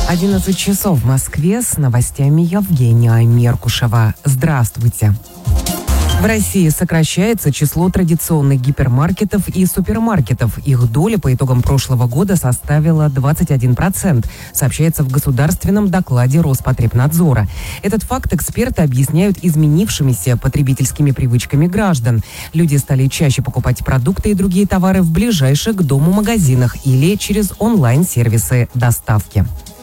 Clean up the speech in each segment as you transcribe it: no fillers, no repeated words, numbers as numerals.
11 часов в Москве, с новостями Евгения Меркушева. Здравствуйте. В России сокращается число традиционных гипермаркетов и супермаркетов. Их доля по итогам прошлого года составила 21%, сообщается в государственном докладе Роспотребнадзора. Этот факт эксперты объясняют изменившимися потребительскими привычками граждан. Люди стали чаще покупать продукты и другие товары в ближайших к дому магазинах или через онлайн-сервисы доставки.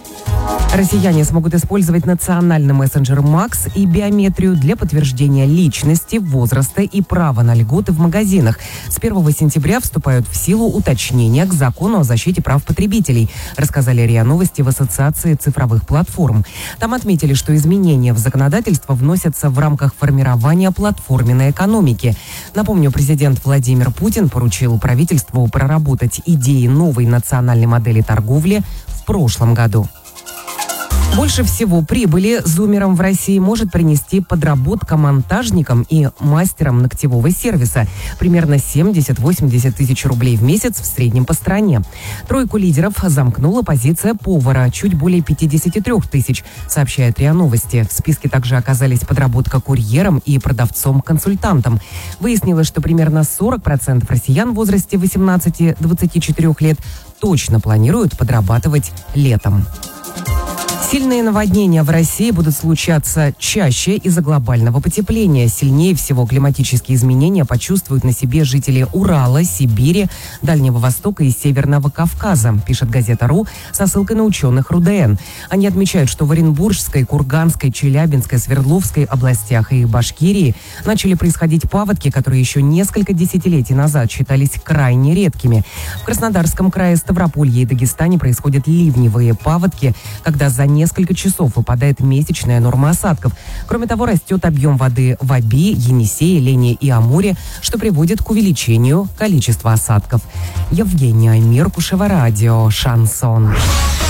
Россияне смогут использовать национальный мессенджер МАКС и биометрию для подтверждения личности, возраста и права на льготы в магазинах. С 1 сентября вступают в силу уточнения к закону о защите прав потребителей, рассказали РИА Новости в Ассоциации цифровых платформ. Там отметили, что изменения в законодательство вносятся в рамках формирования платформенной экономики. Напомню, президент Владимир Путин поручил правительству проработать идеи новой национальной модели торговли в прошлом году. Больше всего прибыли зумерам в России может принести подработка монтажникам и мастерам ногтевого сервиса. Примерно 70-80 тысяч рублей в месяц в среднем по стране. Тройку лидеров замкнула позиция повара, чуть более 53 тысяч, сообщает РИА Новости. В списке также оказались подработка курьером и продавцом-консультантом. Выяснилось, что примерно 40% россиян в возрасте 18-24 лет точно планируют подрабатывать летом. Сильные наводнения в России будут случаться чаще из-за глобального потепления. Сильнее всего климатические изменения почувствуют на себе жители Урала, Сибири, Дальнего Востока и Северного Кавказа, пишет газета РУ со ссылкой на ученых РУДН. Они отмечают, что в Оренбургской, Курганской, Челябинской, Свердловской областях и Башкирии начали происходить паводки, которые еще несколько десятилетий назад считались крайне редкими. В Краснодарском крае, Ставрополье и Дагестане происходят ливневые паводки, когда за несколько часов выпадает месячная норма осадков. Кроме того, растет объем воды в Оби, Енисее, Лене и Амуре, что приводит к увеличению количества осадков. Евгения Меркушева, радио «Шансон».